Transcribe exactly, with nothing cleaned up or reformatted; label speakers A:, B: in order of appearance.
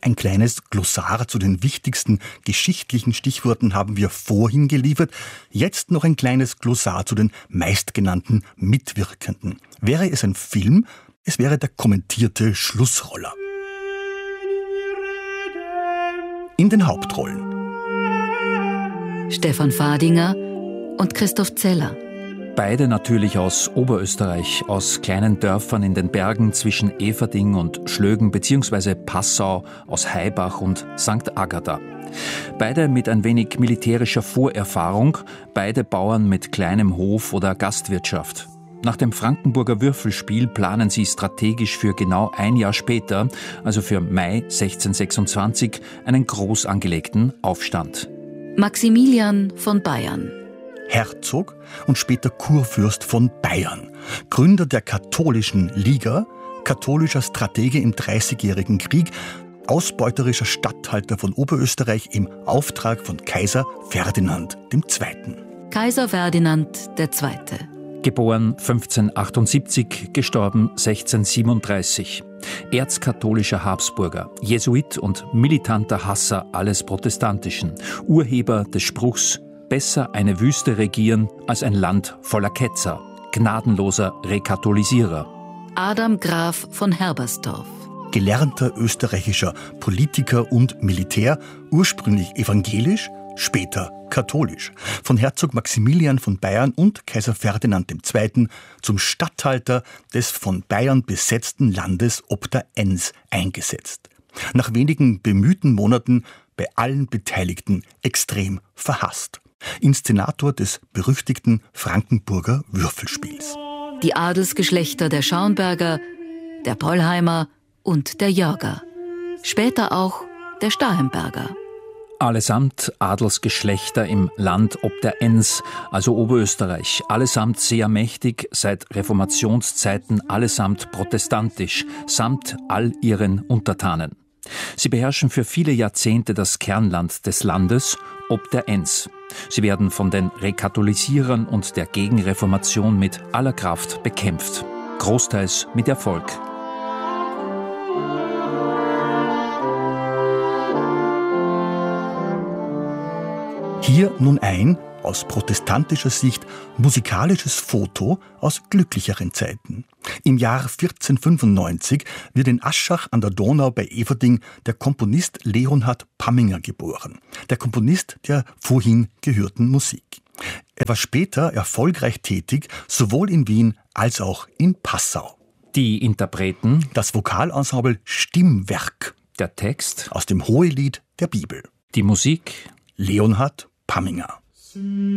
A: Ein kleines Glossar zu den wichtigsten geschichtlichen Stichworten haben wir vorhin geliefert. Jetzt noch ein kleines Glossar zu den meistgenannten Mitwirkenden. Wäre es ein Film, es wäre der kommentierte Schlussroller. In den Hauptrollen
B: Stefan Fadinger und Christoph Zeller.
C: Beide natürlich aus Oberösterreich, aus kleinen Dörfern in den Bergen zwischen Everding und Schlögen bzw. Passau, aus Haibach und Sankt Agatha. Beide mit ein wenig militärischer Vorerfahrung, beide Bauern mit kleinem Hof oder Gastwirtschaft. Nach dem Frankenburger Würfelspiel planen sie strategisch für genau ein Jahr später, also für Mai sechzehnhundertsechsundzwanzig, einen groß angelegten Aufstand.
B: Maximilian von Bayern.
A: Herzog und später Kurfürst von Bayern, Gründer der Katholischen Liga, katholischer Stratege im Dreißigjährigen Krieg, ausbeuterischer Statthalter von Oberösterreich im Auftrag von Kaiser Ferdinand der Zweite.
B: Kaiser Ferdinand der Zweite.
C: Geboren fünfzehnhundertachtundsiebzig, gestorben sechzehnhundertsiebenunddreißig. Erzkatholischer Habsburger, Jesuit und militanter Hasser alles Protestantischen, Urheber des Spruchs: Besser eine Wüste regieren als ein Land voller Ketzer, gnadenloser Rekatholisierer.
B: Adam Graf von Herbersdorf.
A: Gelernter österreichischer Politiker und Militär, ursprünglich evangelisch, später katholisch. Von Herzog Maximilian von Bayern und Kaiser Ferdinand der Zweite zum Statthalter des von Bayern besetzten Landes ob der Enns eingesetzt. Nach wenigen bemühten Monaten bei allen Beteiligten extrem verhasst. Inszenator des berüchtigten Frankenburger Würfelspiels.
B: Die Adelsgeschlechter der Schauenberger, der Pollheimer und der Jörger. Später auch der Starhemberger.
C: Allesamt Adelsgeschlechter im Land ob der Enns, also Oberösterreich, allesamt sehr mächtig, seit Reformationszeiten allesamt protestantisch, samt all ihren Untertanen. Sie beherrschen für viele Jahrzehnte das Kernland des Landes ob der Enns. Sie werden von den Rekatholisierern und der Gegenreformation mit aller Kraft bekämpft, großteils mit Erfolg.
A: Hier nun ein, aus protestantischer Sicht, musikalisches Foto aus glücklicheren Zeiten. Im Jahr vierzehnhundertfünfundneunzig wird in Aschach an der Donau bei Everding der Komponist Leonhard Pamminger geboren. Der Komponist der vorhin gehörten Musik. Er war später erfolgreich tätig, sowohl in Wien als auch in Passau.
C: Die Interpreten:
A: das Vokalensemble Stimmwerk.
C: Der Text
A: aus dem Hohelied der Bibel.
C: Die Musik:
A: Leonhard Pamminger.